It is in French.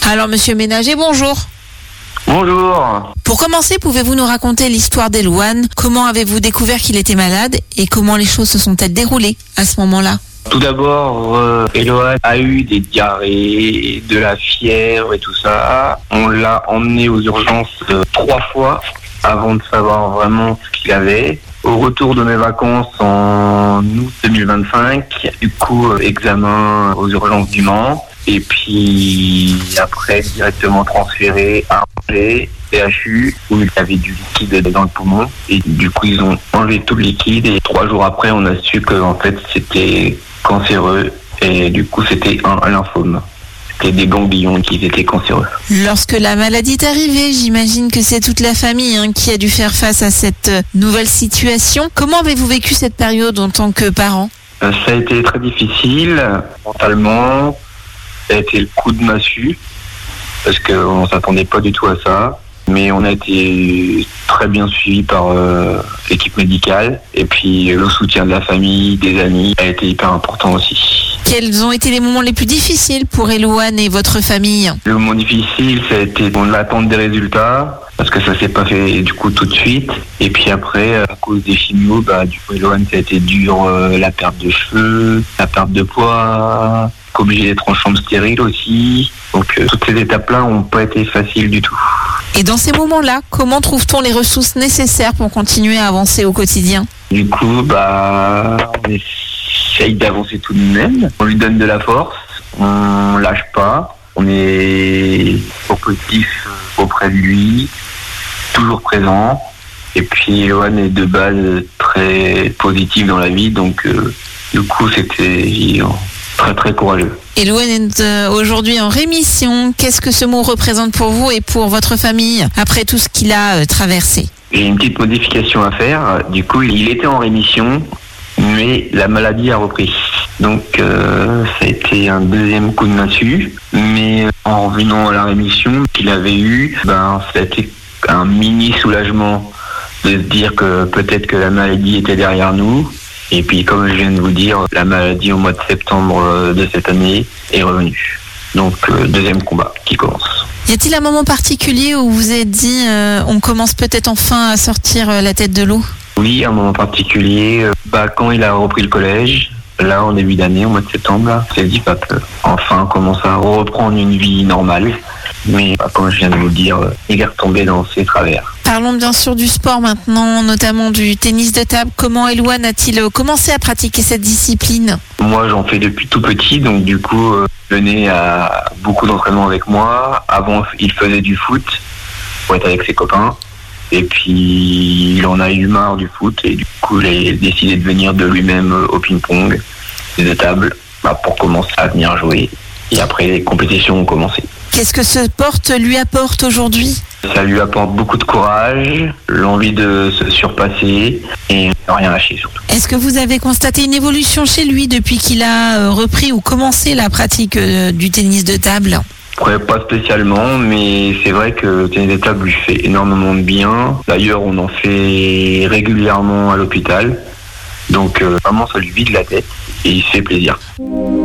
Alors, monsieur Ménager, bonjour. Bonjour. Pour commencer, pouvez-vous nous raconter l'histoire d'Elouane? Comment avez-vous découvert qu'il était malade et comment les choses se sont-elles déroulées à ce moment-là? Tout d'abord, Elouane a eu des diarrhées, de la fièvre et tout ça. On l'a emmené aux urgences 3 fois avant de savoir vraiment ce qu'il avait. Au retour de mes vacances en août 2025, du coup, examen aux urgences du Mans. Et puis après, directement transféré à Angers, CHU, où il avait du liquide dans le poumon. Et du coup, ils ont enlevé tout le liquide. Et 3 jours après, on a su que en fait, c'était cancéreux. Et du coup, c'était un lymphome. C'était des ganglions qui étaient cancéreux. Lorsque la maladie est arrivée, j'imagine que c'est toute la famille qui a dû faire face à cette nouvelle situation. Comment avez-vous vécu cette période en tant que parent? Ça a été très difficile, mentalement. Ça a été le coup de massue, parce qu'on ne s'attendait pas du tout à ça. Mais on a été très bien suivis par l'équipe médicale. Et puis le soutien de la famille, des amis, a été hyper important aussi. Quels ont été les moments les plus difficiles pour Elouane et votre famille? Le moment difficile, ça a été l'attente des résultats, parce que ça s'est pas fait du coup tout de suite. Et puis après, à cause des chimios, du coup Elouane, ça a été dur, la perte de cheveux, la perte de poids, obligé d'être en chambre stérile aussi. Donc toutes ces étapes-là n'ont pas été faciles du tout. Et dans ces moments-là, comment trouve-t-on les ressources nécessaires pour continuer à avancer au quotidien? Du coup, on essaye d'avancer tout de même. On lui donne de la force, on lâche pas, on est positif auprès de lui, toujours présent. Et puis Elouane est de base très positif dans la vie, donc du coup c'était très très courageux. Elouane est aujourd'hui en rémission. Qu'est-ce que ce mot représente pour vous et pour votre famille après tout ce qu'il a traversé? J'ai une petite modification à faire. Du coup, il était en rémission, mais la maladie a repris. Donc, ça a été un deuxième coup de massue. Mais en revenant à la rémission qu'il avait eue, ça a été un mini soulagement de se dire que peut-être que la maladie était derrière nous. Et puis, comme je viens de vous dire, la maladie au mois de septembre de cette année est revenue. Donc, deuxième combat qui commence. Y a-t-il un moment particulier où vous vous êtes dit on commence peut-être enfin à sortir la tête de l'eau? Oui, un moment particulier. Quand il a repris le collège, là, en début d'année, au mois de septembre, il s'est dit enfin, on commence à reprendre une vie normale. Mais comme je viens de vous le dire, il est retombé dans ses travers. Parlons bien sûr du sport maintenant, notamment du tennis de table. Comment Elouane a-t-il commencé à pratiquer cette discipline? Moi, j'en fais depuis tout petit, donc du coup, il venait à beaucoup d'entraînements avec moi. Avant, il faisait du foot pour être avec ses copains. Et puis, il en a eu marre du foot et du coup, il a décidé de venir de lui-même au ping-pong, de table, pour commencer à venir jouer. Et après, les compétitions ont commencé. Qu'est-ce que ce sport lui apporte aujourd'hui? Ça lui apporte beaucoup de courage, l'envie de se surpasser et ne rien lâcher surtout. Est-ce que vous avez constaté une évolution chez lui depuis qu'il a repris ou commencé la pratique du tennis de table? Pas spécialement, mais c'est vrai que le tennis de table lui fait énormément de bien. D'ailleurs, on en fait régulièrement à l'hôpital. Donc vraiment, ça lui vide la tête et il se fait plaisir.